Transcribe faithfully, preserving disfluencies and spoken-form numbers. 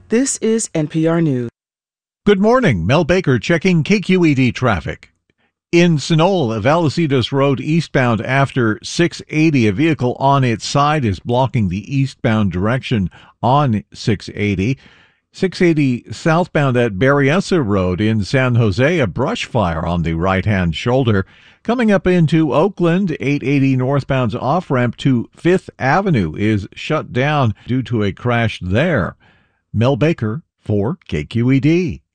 This is N P R News. Good morning. Mel Baker checking K Q E D traffic. In Sunol, Vallecillos Road eastbound after six eighty, a vehicle on its side is blocking the eastbound direction on six eighty. six eighty southbound at Berryessa Road in San Jose, a brush fire on the right-hand shoulder. Coming up into Oakland, eight eighty northbound's off-ramp to Fifth Avenue is shut down due to a crash there. Mel Baker for K Q E D.